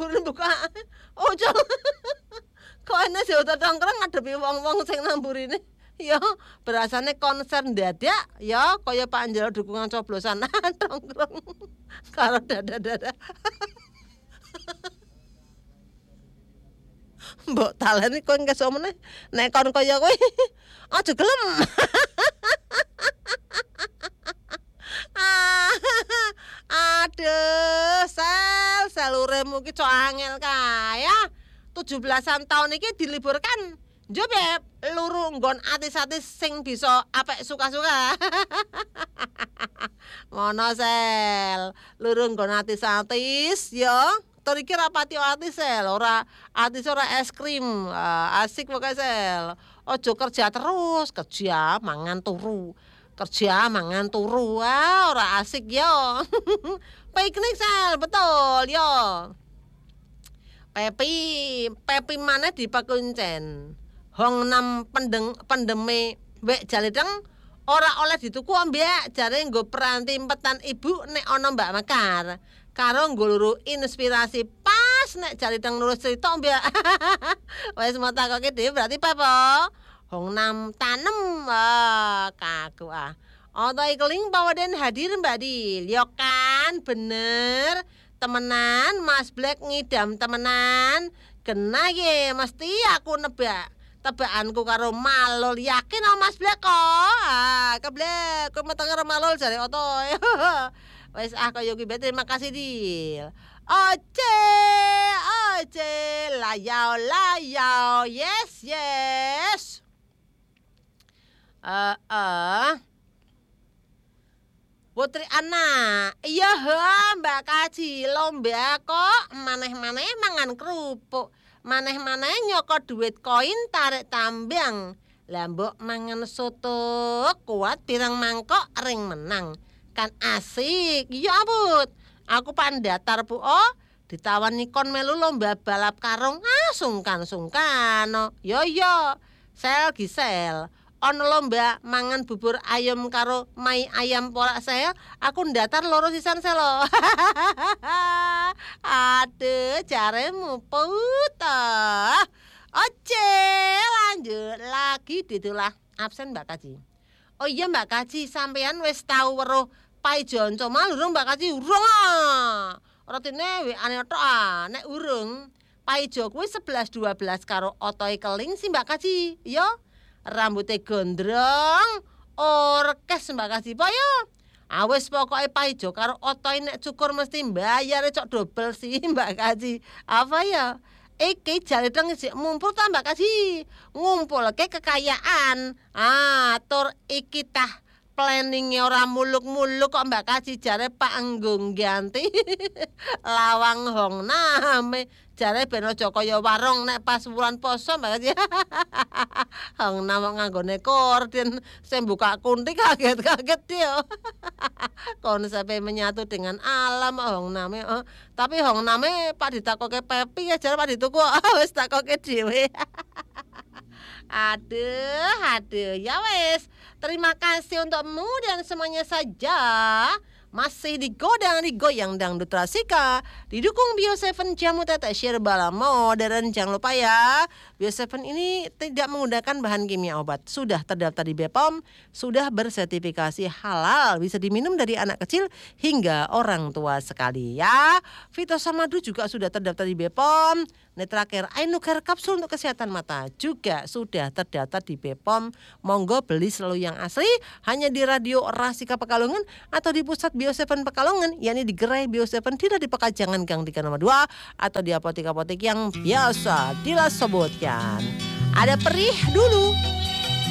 mburi buka. Ojo. Kok enak sih tongkrong ngadepi wong-wong sing namburine. Ya, berasane konser dadak ya kaya Pak Anjalo dukungan coblosan tongkrong karo dada-dada. Mbok taleni kowe kesuk meneh nek kon kaya kowe aja gelem. Aduh, sel uripmu ki cok angel kae ya. 17-an tahun iki diliburkan. Yo Beb, luru nggon atis-atis sing bisa apik suka-suka. Ngono sel, luru nggon atis-atis yo. Tur iki rapati atis sel, ora atis ora es krim. Asik pokoke sel. Ojo kerja terus, kerja mangan turu. Kerja mangan turu. Ora asik yo. Piknik sel, betul yo. Pepi mana dipakuncen. Hong nam pendeme wek jaledeng ora oleh dituku ambek jare nggo peranti empetan ibu nek ana Mbak Mekar. Karo nggo luru inspirasi pas nek jaledeng nulis cerita ambek. Wis mau takoke dhewe berarti apa? Hong nam tanem. Kaku ah. Oto ikling pawaden hadir Mbak Dil. Yo kan bener. Temenan Mas Black ngidam temenan. Kena ye mesti aku nebak. Tebakanku karo malul yakin Mas Black kok. Keblek kowe metu karo malul jare oto. Wis kaya ki terima kasih Dil. Oce layau yes. Putri Ana, iya Mbak Kaji lomba kok maneh-maneh mangan kerupuk. Maneh-maneh nyokot duit koin tarik tambang. Lah mbok mangan soto kuat pirang mangkok ring menang. Kan asik. Ya ampun. Aku pandatar Bu ditawani kon melu lomba balap karung. Sungkan. Yo. Sel gisel. Ono lomba mangan bubur ayam karo mai ayam porak sel. Aku ndatar loro sisan selo. Aduh, jaremu putah. Oce, lanjut lagi ditulah absen Mbak Kaji. Oh iya Mbak Kaji, sampean wis tau weruh Pai Jonco malu urung Mbak Kaji urung. Rotine weane tok nek urung Pai Jo kuwi 11 12 karo Otoy Keling si Mbak Kaji. Yo. Rambutnya gondrong, orkes Mbak Kaji po yo. Awes pokoknya Paijo karo Otoy nek cukur mesti bayar cok double sih Mbak Kaji. Apa ya? Iki jaledeng sik mumpul ta Mbak Kaji. Ngumpulke kekayaan. Tur iki tah planninge ora muluk-muluk kok Mbak Kaji jare Pak Enggung ganti. Lawang hong name jare ben aja kaya warung nek pas wulan poso Mbak Kaji. Hong name nganggone korden sing buka kunti kaget-kaget yo. Konsepe menyatu dengan alam hong name. Tapi hong name Pak ditakoke Pepi ya jare Pak dituku wis takoke dhewe. Aduh, ya wes. Terima kasih untukmu dan semuanya saja. Masih digoyang dangdut Rasika. Didukung Bio7 Jamu Tetes Sherbala Modern. Jangan lupa ya, Bio7 ini tidak menggunakan bahan kimia obat. Sudah terdaftar di BPOM, sudah bersertifikasi halal, bisa diminum dari anak kecil hingga orang tua sekali ya. Fitosamadu juga sudah terdaftar di BPOM. Netracare Ainucare kapsul untuk kesehatan mata juga sudah terdaftar di BPOM. Monggo beli selalu yang asli hanya di Radio Rasika Pekalongan atau di pusat Bio7 Pekalongan, yakni di gerai Bio7 tidak di Pekajangan Gang 3 nomor 2 atau di apotek-apotek yang biasa disebutkan. Ada perih dulu.